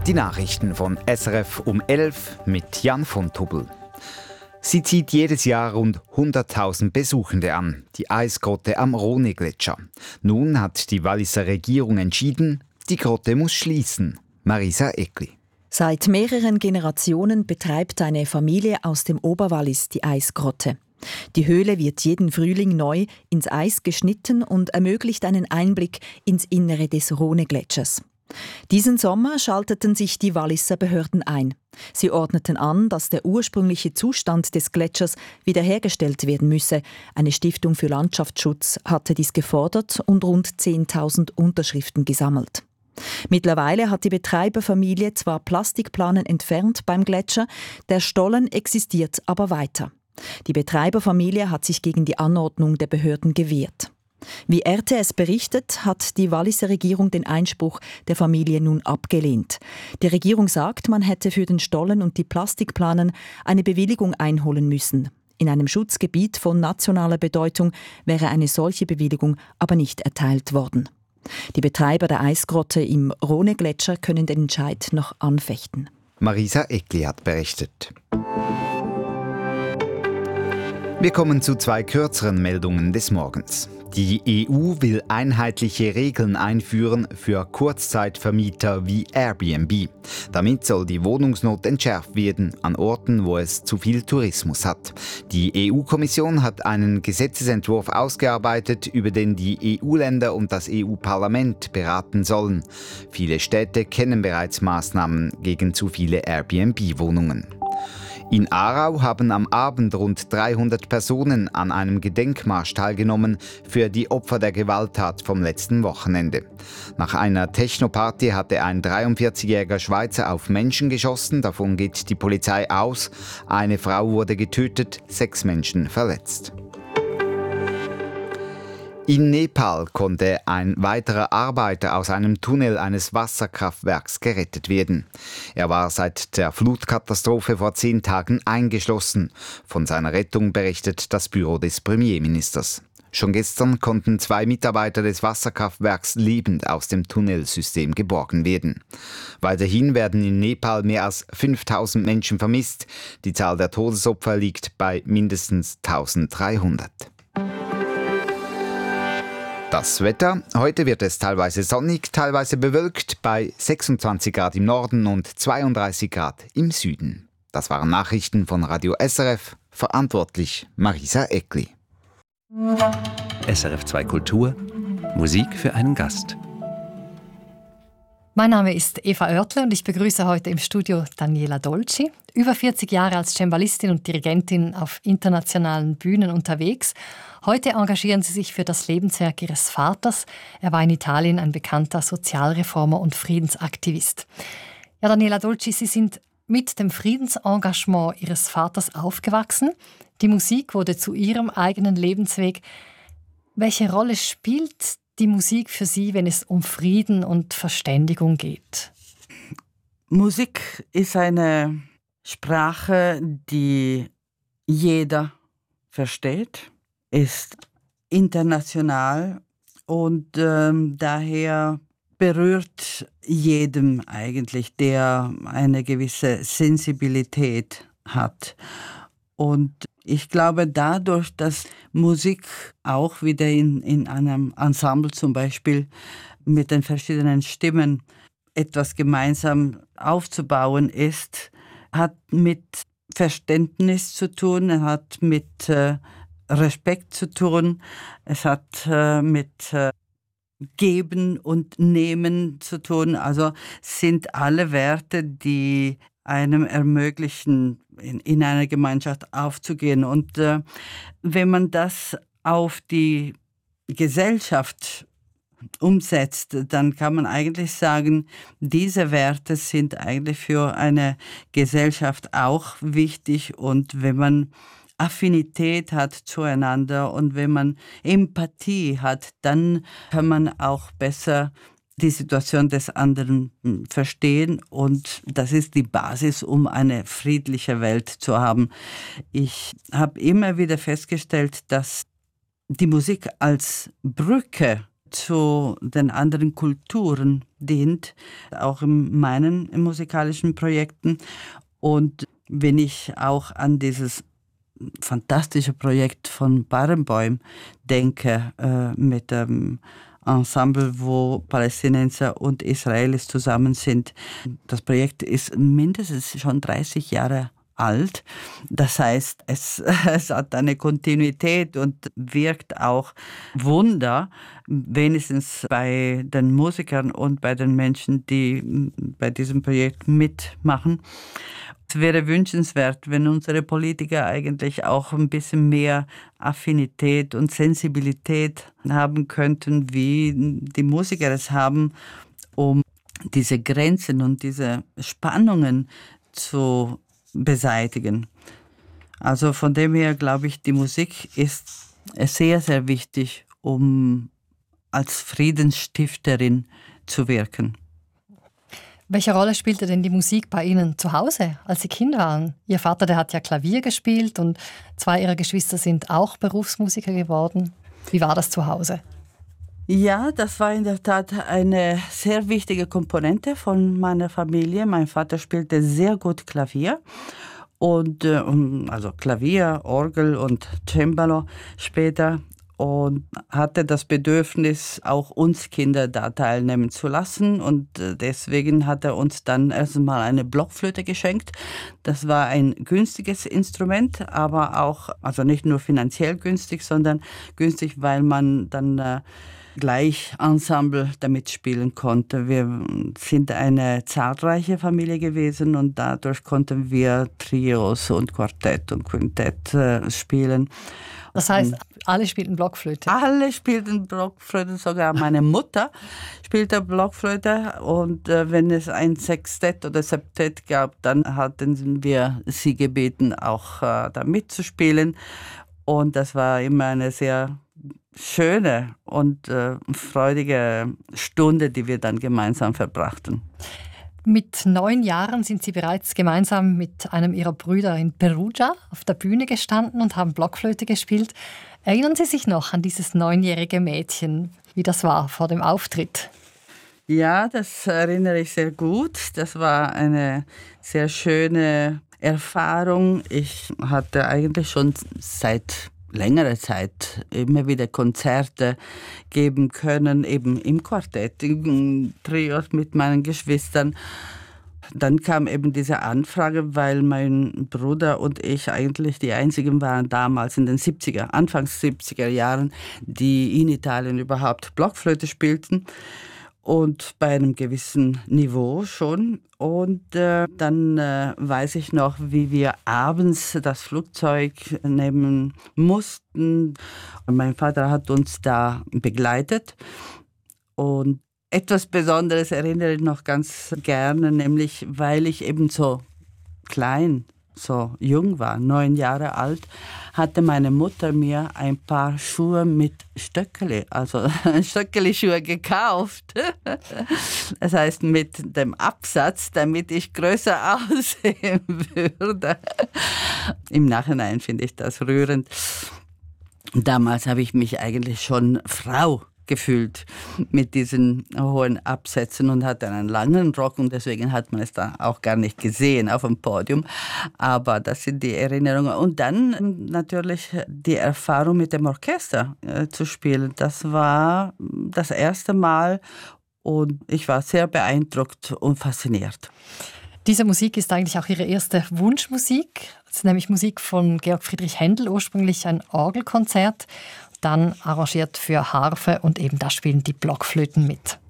Die Nachrichten von SRF um 11 mit Jan von Tubbel. Sie zieht jedes Jahr rund 100.000 Besuchende an, die Eisgrotte am Rhône-Gletscher. Nun hat die Walliser Regierung entschieden, die Grotte muss schließen. Marisa Eckli. Seit mehreren Generationen betreibt eine Familie aus dem Oberwallis die Eisgrotte. Die Höhle wird jeden Frühling neu ins Eis geschnitten und ermöglicht einen Einblick ins Innere des Rhône-Gletschers. Diesen Sommer schalteten sich die Walliser Behörden ein. Sie ordneten an, dass der ursprüngliche Zustand des Gletschers wiederhergestellt werden müsse. Eine Stiftung für Landschaftsschutz hatte dies gefordert und rund 10.000 Unterschriften gesammelt. Mittlerweile hat die Betreiberfamilie zwar Plastikplanen entfernt beim Gletscher, der Stollen existiert aber weiter. Die Betreiberfamilie hat sich gegen die Anordnung der Behörden gewehrt. Wie RTS berichtet, hat die Walliser Regierung den Einspruch der Familie nun abgelehnt. Die Regierung sagt, man hätte für den Stollen und die Plastikplanen eine Bewilligung einholen müssen. In einem Schutzgebiet von nationaler Bedeutung wäre eine solche Bewilligung aber nicht erteilt worden. Die Betreiber der Eisgrotte im Rhône-Gletscher können den Entscheid noch anfechten. Marisa Eckli hat berichtet. Wir kommen zu 2 kürzeren Meldungen des Morgens. Die EU will einheitliche Regeln einführen für Kurzzeitvermieter wie Airbnb. Damit soll die Wohnungsnot entschärft werden an Orten, wo es zu viel Tourismus hat. Die EU-Kommission hat einen Gesetzesentwurf ausgearbeitet, über den die EU-Länder und das EU-Parlament beraten sollen. Viele Städte kennen bereits Maßnahmen gegen zu viele Airbnb-Wohnungen. In Aarau haben am Abend rund 300 Personen an einem Gedenkmarsch teilgenommen für die Opfer der Gewalttat vom letzten Wochenende. Nach einer Technoparty hatte ein 43-jähriger Schweizer auf Menschen geschossen, davon geht die Polizei aus. Eine Frau wurde getötet, 6 Menschen verletzt. In Nepal konnte ein weiterer Arbeiter aus einem Tunnel eines Wasserkraftwerks gerettet werden. Er war seit der Flutkatastrophe vor 10 Tagen eingeschlossen. Von seiner Rettung berichtet das Büro des Premierministers. Schon gestern konnten 2 Mitarbeiter des Wasserkraftwerks lebend aus dem Tunnelsystem geborgen werden. Weiterhin werden in Nepal mehr als 5.000 Menschen vermisst. Die Zahl der Todesopfer liegt bei mindestens 1.300. Das Wetter. Heute wird es teilweise sonnig, teilweise bewölkt bei 26 Grad im Norden und 32 Grad im Süden. Das waren Nachrichten von Radio SRF. Verantwortlich Marisa Eckli. SRF 2 Kultur. Musik für einen Gast. Mein Name ist Eva Oertle und ich begrüße heute im Studio Daniela Dolci. Über 40 Jahre als Cembalistin und Dirigentin auf internationalen Bühnen unterwegs. Heute engagieren Sie sich für das Lebenswerk Ihres Vaters. Er war in Italien ein bekannter Sozialreformer und Friedensaktivist. Ja, Daniela Dolci, Sie sind mit dem Friedensengagement Ihres Vaters aufgewachsen. Die Musik wurde zu Ihrem eigenen Lebensweg. Welche Rolle spielt die Musik für Sie, wenn es um Frieden und Verständigung geht? Musik ist eine Sprache, die jeder versteht, ist international und daher berührt jedem eigentlich, der eine gewisse Sensibilität hat. Und ich glaube, dadurch, dass Musik auch wieder in einem Ensemble zum Beispiel mit den verschiedenen Stimmen etwas gemeinsam aufzubauen ist, hat mit Verständnis zu tun, hat mit Respekt zu tun, es hat mit Geben und Nehmen zu tun. Also sind alle Werte, die einem ermöglichen, in einer Gemeinschaft aufzugehen. Und wenn man das auf die Gesellschaft umsetzt, dann kann man eigentlich sagen, diese Werte sind eigentlich für eine Gesellschaft auch wichtig. Und wenn man Affinität hat zueinander und wenn man Empathie hat, dann kann man auch besser die Situation des anderen verstehen und das ist die Basis, um eine friedliche Welt zu haben. Ich habe immer wieder festgestellt, dass die Musik als Brücke zu den anderen Kulturen dient, auch in meinen musikalischen Projekten. Und wenn ich auch an dieses fantastische Projekt von Barenboim denke, mit dem Ensemble, wo Palästinenser und Israelis zusammen sind. Das Projekt ist mindestens schon 30 Jahre alt. Das heißt, es hat eine Kontinuität und wirkt auch Wunder, wenigstens bei den Musikern und bei den Menschen, die bei diesem Projekt mitmachen. Es wäre wünschenswert, wenn unsere Politiker eigentlich auch ein bisschen mehr Affinität und Sensibilität haben könnten, wie die Musiker es haben, um diese Grenzen und diese Spannungen zu beseitigen. Also von dem her glaube ich, die Musik ist sehr, sehr wichtig, um als Friedensstifterin zu wirken. Welche Rolle spielte denn die Musik bei Ihnen zu Hause, als Sie Kind waren? Ihr Vater, der hat ja Klavier gespielt und 2 Ihrer Geschwister sind auch Berufsmusiker geworden. Wie war das zu Hause? Ja, das war in der Tat eine sehr wichtige Komponente von meiner Familie. Mein Vater spielte sehr gut Klavier. Und also Klavier, Orgel und Cembalo später. Und hatte das Bedürfnis, auch uns Kinder da teilnehmen zu lassen. Und deswegen hat er uns dann erstmal eine Blockflöte geschenkt. Das war ein günstiges Instrument, aber auch, also nicht nur finanziell günstig, sondern günstig, weil man dann gleich Ensemble damit spielen konnte. Wir sind eine zahlreiche Familie gewesen und dadurch konnten wir Trios und Quartett und Quintett spielen. Das heißt, alle spielten Blockflöte? Alle spielten Blockflöte, sogar meine Mutter spielte Blockflöte. Und wenn es ein Sextett oder Septett gab, dann hatten wir sie gebeten, auch da mitzuspielen. Und das war immer eine sehr schöne und freudige Stunde, die wir dann gemeinsam verbrachten. Mit 9 Jahren sind Sie bereits gemeinsam mit einem Ihrer Brüder in Perugia auf der Bühne gestanden und haben Blockflöte gespielt. Erinnern Sie sich noch an dieses 9-jährige Mädchen, wie das war vor dem Auftritt? Ja, das erinnere ich sehr gut. Das war eine sehr schöne Erfahrung. Ich hatte eigentlich schon seit längere Zeit immer wieder Konzerte geben können, eben im Quartett, im Trio mit meinen Geschwistern. Dann kam eben diese Anfrage, weil mein Bruder und ich eigentlich die einzigen waren damals in den Anfangs 70er Jahren, die in Italien überhaupt Blockflöte spielten. Und bei einem gewissen Niveau schon. Und dann weiß ich noch, wie wir abends das Flugzeug nehmen mussten. Mein Vater hat uns da begleitet. Und etwas Besonderes erinnere ich noch ganz gerne, nämlich weil ich eben so klein, so jung war, 9 Jahre alt, hatte meine Mutter mir ein paar Schuhe mit Stöckeli, also Stöckeli-Schuhe gekauft. Das heißt mit dem Absatz, damit ich größer aussehen würde. Im Nachhinein finde ich das rührend. Damals habe ich mich eigentlich schon Frau gefühlt mit diesen hohen Absätzen und hatte einen langen Rock und deswegen hat man es da auch gar nicht gesehen auf dem Podium. Aber das sind die Erinnerungen. Und dann natürlich die Erfahrung mit dem Orchester zu spielen. Das war das erste Mal und ich war sehr beeindruckt und fasziniert. Diese Musik ist eigentlich auch Ihre erste Wunschmusik. Das ist nämlich Musik von Georg Friedrich Händel, ursprünglich ein Orgelkonzert, dann arrangiert für Harfe und eben da spielen die Blockflöten mit.